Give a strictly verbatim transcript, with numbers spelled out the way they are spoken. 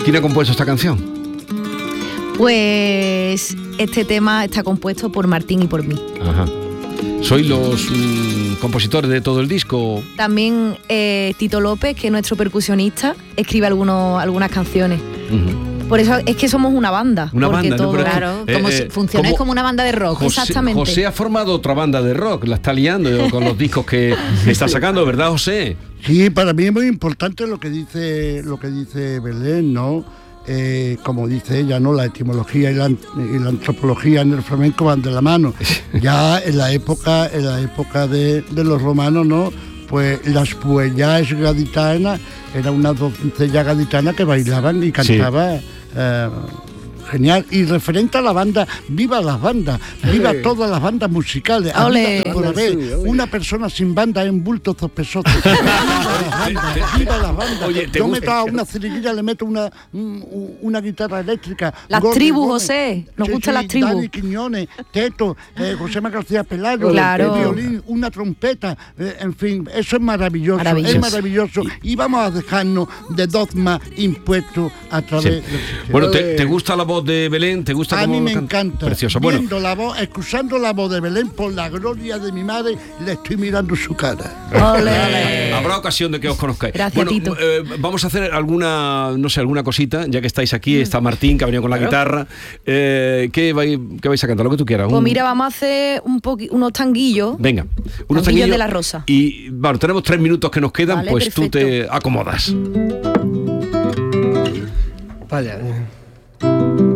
¿Quién ha compuesto esta canción? Pues este tema está compuesto por Martín y por mí. Ajá. ¿Sois los mm, compositores de todo el disco? También eh, Tito López, que es nuestro percusionista, escribe algunos, algunas canciones. Uh-huh. Por eso es que somos una banda. Una porque banda, todo, ¿no? Claro, Eh, como eh, si funcionáis como- como una banda de rock. José, Exactamente. José ha formado otra banda de rock, la está liando con los discos que, que está sacando, ¿verdad, José? Sí, para mí es muy importante lo que dice lo que dice Belén, ¿no? Eh, como dice ella, ¿no? La etimología y la, y la antropología en el flamenco van de la mano. Ya en la época, en la época de, de los romanos, ¿no? Pues las puellas gaditanas, era una doncella gaditana que bailaban y cantaban. Sí. Eh, Genial. Y referente a la banda, viva las bandas, viva Olé. todas las bandas musicales. Olé. Habida y por haber. Sí, olé. Una persona sin banda es un bulto sospechoso. Viva las bandas, viva las bandas. Oye, ¿te Yo gusta? meto a una ciriguilla, le meto una, un- una guitarra eléctrica. Las Gorri tribus, Gómez. José, nos Sí, gustan sí, las tribus. Dani Quiñones, Teto, eh, José María García Pelayo, Claro. el violín, una trompeta, eh, en fin, eso es maravilloso, Maravilloso. es maravilloso. Y vamos a dejarnos de dogmas impuestos a través Sí. del sistema. Bueno, ¿te, te gusta la voz de Belén? ¿Te gusta A cómo mí me canta? encanta. Precioso. Bueno, Viendo la voz, escuchando la voz de Belén por la gloria de mi madre, le estoy mirando su cara. Ole. habrá ocasión de que os conozcáis. Gracias, bueno, Tito. eh, vamos a hacer alguna, no sé, alguna cosita, ya que estáis aquí. Está Martín, que ha venido con la guitarra. Eh, ¿qué, vais, ¿Qué vais a cantar? Lo que tú quieras. Pues Un- mira, vamos a hacer un poqui- unos tanguillos. Venga, unos Tanguillos tanguillos de la Rosa. Y bueno, tenemos tres minutos que nos quedan, Vale, pues tú perfecto. te acomodas. Vaya.